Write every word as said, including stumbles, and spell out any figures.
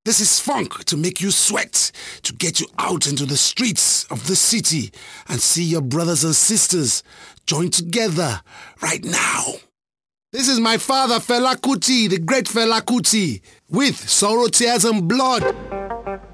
This is funk to make you sweat, to get you out into the streets of the city and see your brothers and sisters join together right now. This is my father, Fela Kuti, the great Fela Kuti, with Sorrow, Tears and Blood.